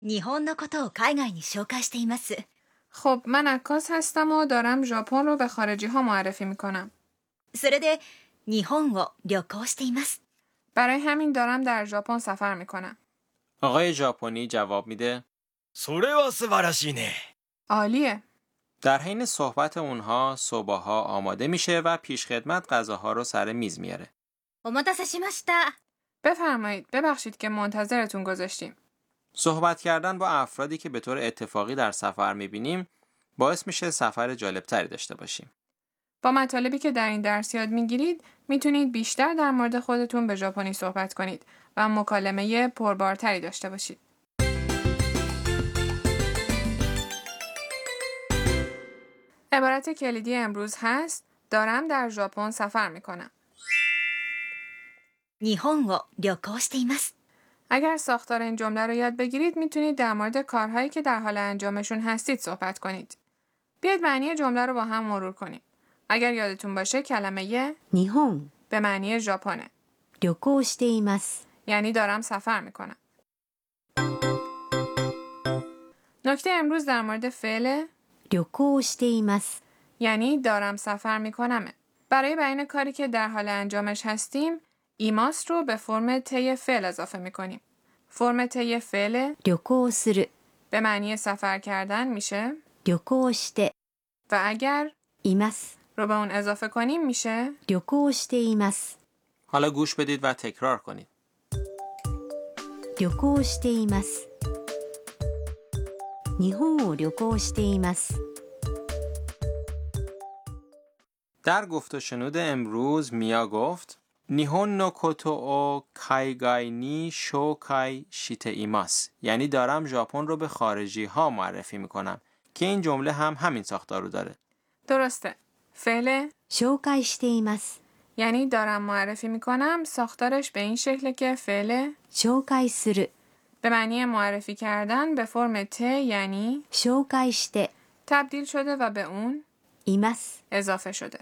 日本のことを海外に紹介しています。 خب من عکاس هستم و دارم ژاپن رو به خارجی ها معرفی میکنم. それで日本を旅行しています。 برای همین دارم در ژاپن سفر میکنم. آقای ژاپنی جواب میده それは素晴らしいね。 عالیه. در حین صحبت اونها صبحها آماده میشه و پیشخدمت غذاها رو سر میز میاره. お待たせしました。 بفرمایید. ببخشید که منتظرتون گذاشتیم. صحبت کردن با افرادی که به طور اتفاقی در سفر میبینیم باعث میشه سفر جالبتری داشته باشیم. با مطالبی که در این درس یاد میگیرید میتونید بیشتر در مورد خودتون به ژاپنی صحبت کنید و مکالمه پربارتری داشته باشید. عبارت کلیدی امروز هست دارم در ژاپن سفر میکنم. 日本を旅行しています。 اگر ساختار این جمله رو یاد بگیرید میتونید در مورد کارهایی که در حال انجامشون هستید صحبت کنید. بیاید معنی جمله رو با هم مرور کنیم. اگر یادتون باشه کلمه 日本 به معنی ژاپنه. 旅行しています یعنی دارم سفر میکنم. نکته امروز در مورد فعل 旅行しています یعنی دارم سفر میکنمه. برای بیان کاری که در حال انجامش هستیم ایماس رو به فرم ته فعل اضافه میکنیم. فرم ته فعل 旅行する به معنی سفر کردن میشه 旅行して و اگر います رو به اون اضافه کنیم میشه 旅行しています حالا گوش بدید و تکرار کنید. 旅行しています日本を旅行しています در گفت و شنود امروز میا گفت نیهون نو کوتو او کایگای نی شوکای شیته ایماس، یعنی دارم ژاپن رو به خارجی ها معرفی میکنم که این جمله هم همین ساختار رو داره. درسته. فعل 紹介しています یعنی دارم معرفی میکنم ساختارش به این شکله که فعل 紹介する به معنی معرفی کردن به فرم ت یعنی 紹介して تبدیل شده و به اون います اضافه شده.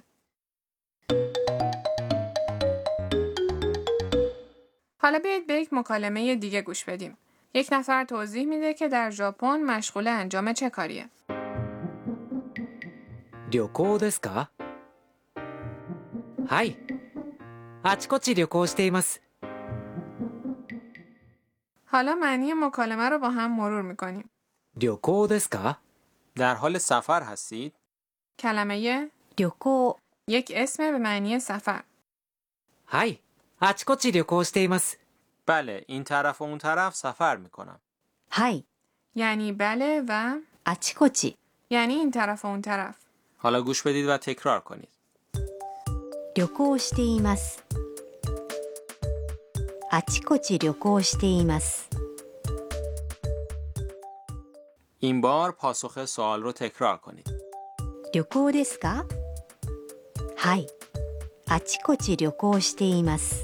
حالا بیایید به یک مکالمه دیگه گوش بدیم. یک نفر توضیح میده که در ژاپن مشغول انجام چه کاریه. 旅行ですか？はい。あちこち旅行しています。 حالا معنی مکالمه رو با هم مرور میکنیم. 旅行ですか？ در حال سفر هستید؟ کلمه 旅行 یک اسم به معنی سفر. はい。あちこち旅行しています。 بله، این طرف و اون طرف سفر میکنم. はい یعنی بله و あちこち یعنی این طرف و اون طرف. حالا گوش بدید و تکرار کنید. 旅行していますあちこち旅行しています این بار پاسخ سوال رو تکرار کنید. 旅行ですかはいあちこち旅行しています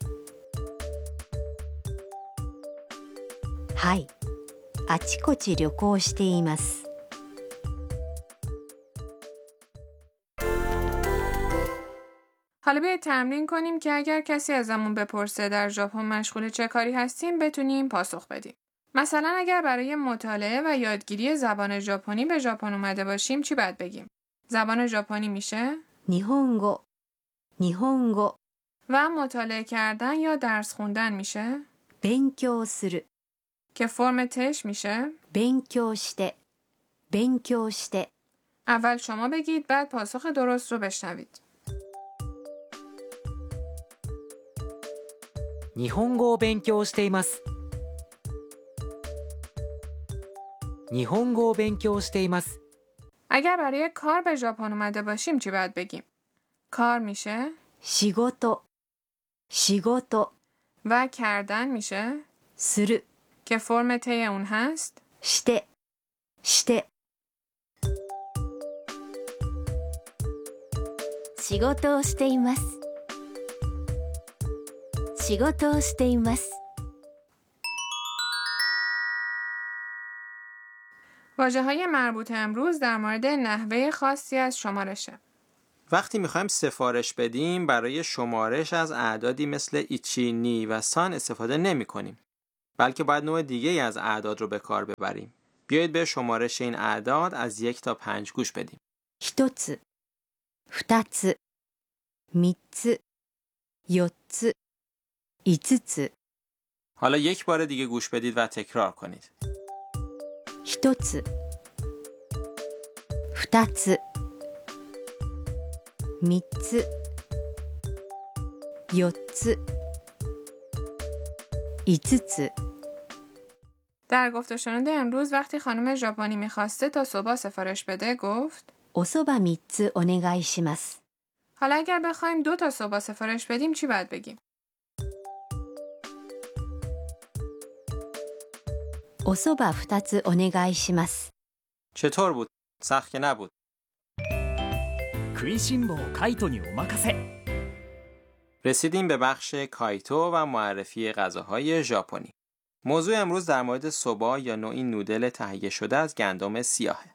はいあちこち旅行しています حالا بیایید تمرین کنیم که اگر کسی ازمون بپرسه در ژاپن مشغول چه کاری هستیم بتونیم پاسخ بدیم. مثلا اگر برای مطالعه و یادگیری زبان ژاپنی به ژاپن اومده باشیم چی باید بگیم؟ زبان ژاپنی میشه 日本語日本語 و مطالعه کردن یا درس خوندن میشه 勉強する که فرم تش میشه 勉強して勉強して اول شما بگید بعد پاسخ درست رو بشنوید. 日本語を勉強しています。日本語を勉強しています。 اگر برای کار به ژاپن اومده باشیم چی باید بگیم؟ کار میشه 仕事仕事 و کردن میشه する که فرم ت اون هست してして仕事をしています。仕事をしています。 واژه‌های مربوط امروز در مورد نحوه خاصی از شمارشه. وقتی میخوایم سفارش بدیم برای شمارش از اعدادی مثل ایچی، نی و سان استفاده نمی کنیم. بلکه باید نوع دیگه ای از اعداد رو به کار ببریم. بیایید به شمارش این اعداد از 1 تا 5 گوش بدیم. 1つ、2つ、3つ、4つ、5つ。 حالا یک بار دیگه گوش بدید و تکرار کنید. 1つ、2つ、3つ、4つ、5つ。 در گفت و شنود امروز وقتی خانم ژاپنی میخواسته تا صبح سفارش بده گفت おそば3つお願いします。 حالا اگر بخوایم 2 تا صبح سفارش بدیم چی باید بگیم؟ おそば2つお願いします。 چطور بود؟ سخت که نبود. 食いしん坊カイトにお任せ。 رسیدیم به بخش کایتو و معرفی غذاهای ژاپنی. موضوع امروز در مورد سوبا یا نوعی نودل تهیه شده از گندم سیاهه.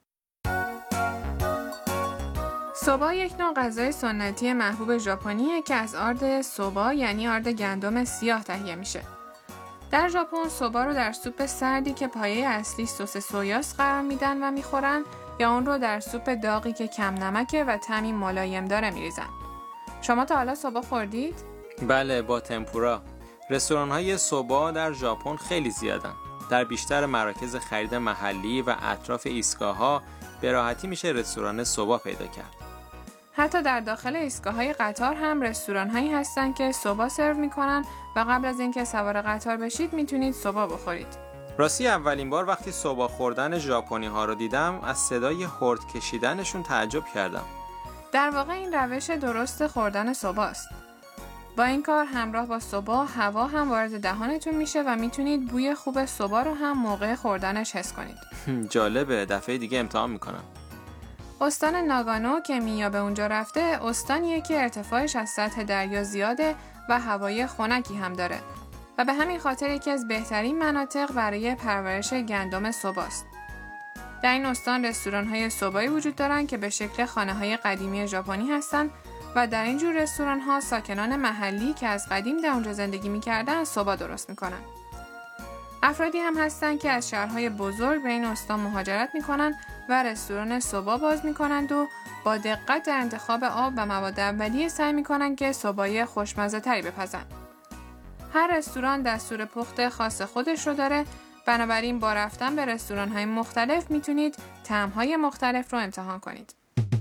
سوبا یک نوع غذای سنتی محبوب ژاپنیه که از آرد سوبا یعنی آرد گندم سیاه تهیه میشه. در ژاپن سوبا رو در سوپ سردی که پایه اصلی سس سویاست قرار میدن و میخورن یا اون رو در سوپ داغی که کم نمکه و طعمی ملایم داره میریزن. شما تا حالا سوبا خوردید؟ بله، با تمپورا. رستوران‌های سوبا در ژاپن خیلی زیادن. در بیشتر مراکز خرید محلی و اطراف ایستگاه‌ها به راحتی میشه رستوران سوبا پیدا کرد. حتی در داخل ایستگاه‌های قطار هم رستوران‌هایی هستن که سوبا سرو میکنن و قبل از اینکه سوار قطار بشید میتونید سوبا بخورید. راستی اولین بار وقتی سوبا خوردن ژاپنی‌ها رو دیدم از صدای هورد کشیدنشون تعجب کردم. در واقع این روش درست خوردن سوباست. با این کار همراه با سوبا هوا هم وارد دهانتون میشه و میتونید بوی خوب سوبا رو هم موقع خوردنش حس کنید. جالبه، دفعه دیگه امتحان میکنم. استان ناگانو که میا به اونجا رفته استانیه که ارتفاعش از سطح دریا زیاده و هوای خنکی هم داره و به همین خاطر یکی از بهترین مناطق برای پرورش گندم سوباست. در این استان رستوران‌های سوبایی وجود دارن که به شکل خانه‌های قدیمی ژاپنی هستن و در این جور رستوران‌ها ساکنان محلی که از قدیم در اونجا زندگی می‌کردن سوبا درست می‌کنن. افرادی هم هستن که از شهرهای بزرگ به این استان مهاجرت می‌کنن و رستوران سوبا باز می‌کنند و با دقت در انتخاب آب و مواد اولیه سعی می‌کنن که سوبای خوشمزه‌تری بپزن. هر رستوران دستور پخت خاص خودش رو داره، بنابراین با رفتن به رستوران‌های مختلف میتونید طعم‌های مختلف رو امتحان کنید.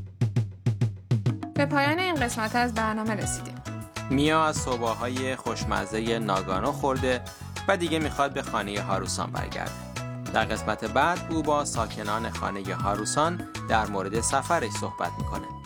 به پایان این قسمت از برنامه رسیدیم. میا از سوباهای خوشمزه ناگانو خورده و دیگه میخواد به خانه هاروسان برگرده. در قسمت بعد او با ساکنان خانه هاروسان در مورد سفرش صحبت میکنه.